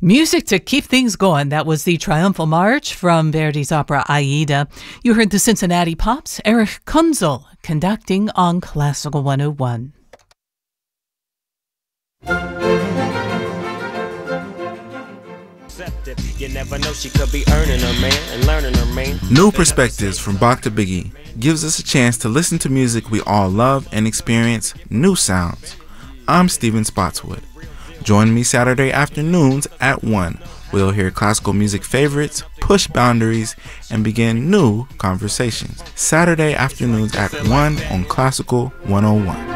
Music to keep things going. That was the Triumphal March from Verdi's opera Aida. You heard the Cincinnati Pops, Erich Kunzel, conducting on Classical 101. You never know, she could be earning her man and learning her man. New Perspectives from Bach to Biggie gives us a chance to listen to music we all love and experience new sounds. I'm Steven Spotswood. Join me Saturday afternoons at 1. We'll hear classical music favorites, push boundaries, and begin new conversations. Saturday afternoons at 1 on Classical 101.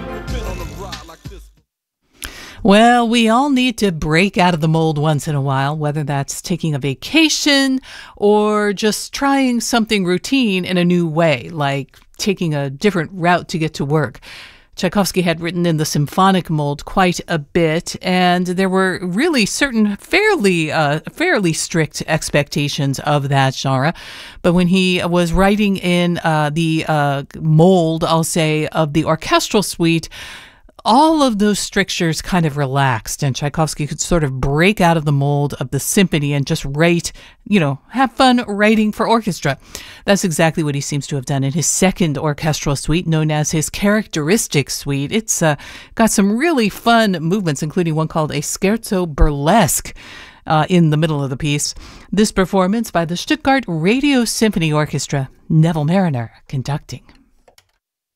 Well, we all need to break out of the mold once in a while, whether that's taking a vacation or just trying something routine in a new way, like taking a different route to get to work. Tchaikovsky had written in the symphonic mold quite a bit, and there were really certain fairly strict expectations of that genre. But when he was writing in the mold, I'll say, of the orchestral suite, all of those strictures kind of relaxed, and Tchaikovsky could sort of break out of the mold of the symphony and just write, have fun writing for orchestra. That's exactly what he seems to have done in his second orchestral suite, known as his Characteristic Suite. It's got some really fun movements, including one called a Scherzo Burlesque in the middle of the piece. This performance by the Stuttgart Radio Symphony Orchestra, Neville Marriner conducting.